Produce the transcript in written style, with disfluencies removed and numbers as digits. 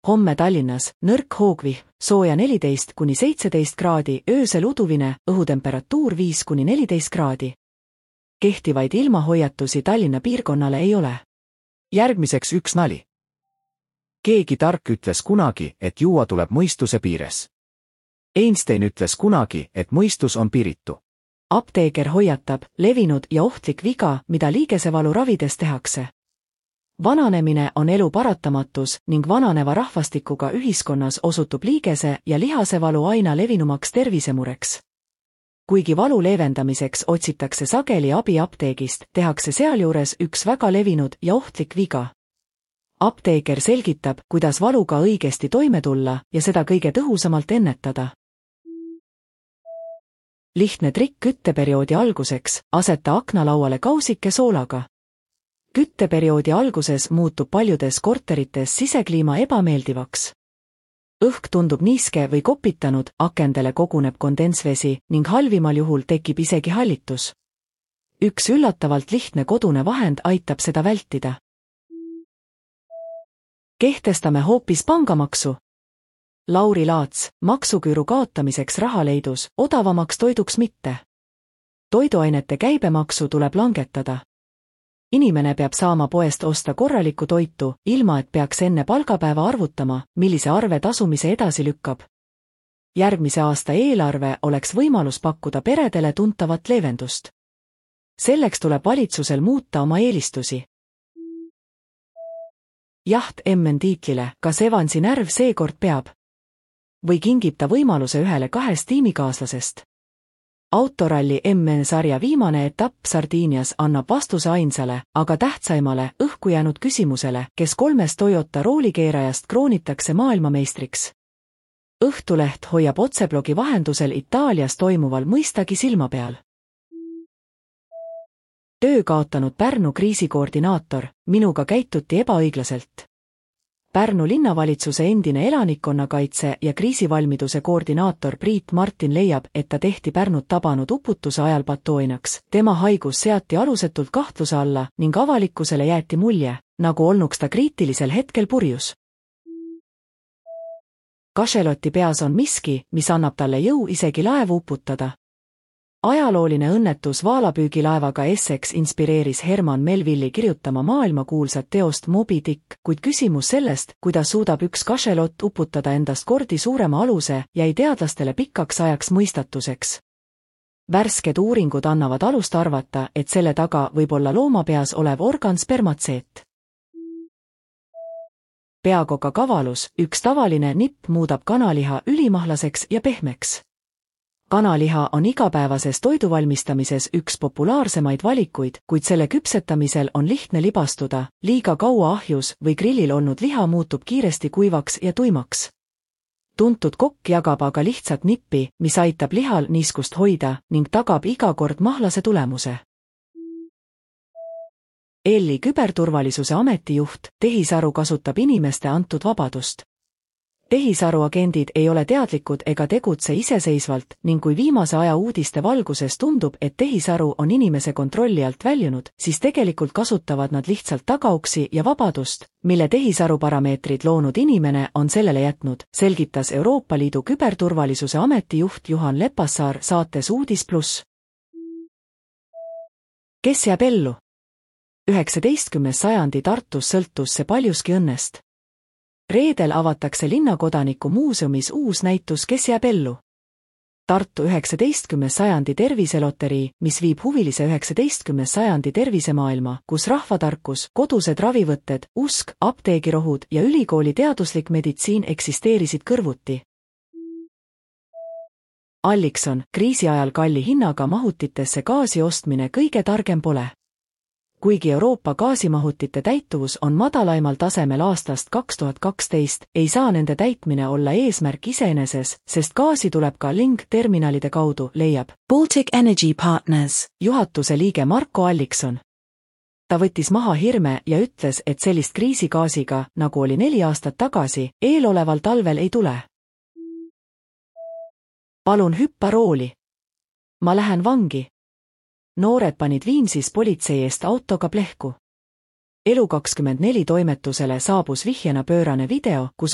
Homme Tallinnas, nõrk hoogvihm, sooja 14–17 kraadi, öösel uduvine, õhutemperatuur 5–14 kraadi. Kehtivaid ilmahoiatusi Tallinna piirkonnale ei ole. Järgmiseks üks nali. Keegi tark ütles kunagi, et juua tuleb mõistuse piires. Einstein ütles kunagi, et mõistus on piiritu. Apteeker hoiatab, levinud ja ohtlik viga, mida liigesevalu ravides tehakse. Vananemine on elu paratamatus ning vananeva rahvastikuga ühiskonnas osutub liigese- ja lihasevalu aina levinumaks tervisemureks. Kuigi valu leevendamiseks otsitakse sageli abi apteegist, tehakse sealjuures üks väga levinud ja ohtlik viga. Apteeker selgitab, kuidas valuga õigesti toime tulla ja seda kõige tõhusamalt ennetada. Lihtne trikk kütteperioodi alguseks, aseta aknalauale kausike soolaga. Kütteperioodi alguses muutub paljudes korterites sisekliima ebameeldivaks. Õhk tundub niiske või kopitanud, akendele koguneb kondensvesi ning halvimal juhul tekib isegi hallitus. Üks üllatavalt lihtne kodune vahend aitab seda vältida. Kehtestame hoopis pangamaksu. Lauri Laats, maksuküüru kaotamiseks raha leidus, odavamaks toiduks mitte. Toiduainete käibemaksu tuleb langetada. Inimene peab saama poest osta korralikku toitu, ilma et peaks enne palgapäeva arvutama, millise arve tasumise edasi lükkab. Järgmise aasta eelarve oleks võimalus pakkuda peredele tuntavat leevendust. Selleks tuleb valitsusel muuta oma eelistusi. Jaht MN tiitlile, kas Evansi närv seekord peab? Või kingib ta võimaluse ühele 2 tiimikaaslasest? Autoralli MN-sarja viimane etapp Sardiinias annab vastuse ainsale, aga tähtsaimale, õhku jäänud küsimusele, kes 3 Toyota roolikeerajast kroonitakse maailmameistriks. Õhtuleht hoiab otseblogi vahendusel Itaalias toimuval mõistagi silma peal. Töö kaotanud Pärnu kriisikoordinaator, minuga käituti ebaõiglaselt. Pärnu linnavalitsuse endine elanikkonnakaitse ja kriisivalmiduse koordinaator Priit Martin leiab, et ta tehti Pärnut tabanud uputuse ajal patooinaks. Tema haigus seati alusetult kahtluse alla ning avalikkusele jäeti mulje, nagu olnuks ta kriitilisel hetkel purjus. Kašeloti peas on miski, mis annab talle jõu isegi laevu uputada. Ajalooline õnnetus vaalapüügilaevaga Essex inspireeris Herman Melvilli kirjutama maailmakuulsat teost Moby Dick, kuid küsimus sellest, kuidas suudab üks kašelott uputada endast kordi suurema aluse, jäi teadlastele pikaks ajaks mõistatuseks. Värsked uuringud annavad alust arvata, et selle taga võib olla loomapeas olev organ spermatseet. Peakoka kavalus, üks tavaline nipp muudab kanaliha ülimahlaseks ja pehmeks. Kanaliha on igapäevases toiduvalmistamises üks populaarsemaid valikuid, kuid selle küpsetamisel on lihtne libastuda, liiga kaua ahjus või grillil olnud liha muutub kiiresti kuivaks ja tuimaks. Tuntud kokk jagab aga lihtsat nippi, mis aitab lihal niiskust hoida ning tagab iga kord mahlase tulemuse. EL-i küberturvalisuse ametijuht, tehisaru kasutab inimeste antud vabadust. Tehisaru agendid ei ole teadlikud ega tegutse iseseisvalt ning kui viimase aja uudiste valguses tundub, et tehisaru on inimese kontrolli alt väljunud, siis tegelikult kasutavad nad lihtsalt tagauksi ja vabadust, mille tehisaru parameetrid loonud inimene on sellele jätnud, selgitas Euroopa Liidu küberturvalisuse ametijuht Juhan Lepassaar saates Uudis+. Kes jääb ellu? 19. sajandi Tartus sõltus see paljuski õnnest. Reedel avatakse Linnakodaniku muuseumis uus näitus Kes jääb ellu? Tartu 19. sajandi terviseloterii, mis viib huvilise 19. sajandi tervisemaailma, kus rahvatarkus, kodused ravivõtted, usk, apteegirohud ja ülikooli teaduslik meditsiin eksisteerisid kõrvuti. Allikson, kriisi ajal kalli hinnaga mahutitesse gaasi ostmine kõige targem pole. Kuigi Euroopa gaasimahutite täituvus on madalaimal tasemel aastast 2012, ei saa nende täitmine olla eesmärk iseeneses, sest gaasi tuleb ka link-terminalide kaudu, leiab Baltic Energy Partners juhatuse liige Marko Allikson. Ta võttis maha hirme ja ütles, et sellist kriisigaasiga, nagu oli 4 aastat tagasi, eeloleval talvel ei tule. Palun hüppa rooli. Ma lähen vangi. Noored panid Viimsis politsei eest autoga plehku. Elu24 toimetusele saabus vihjena pöörane video, kus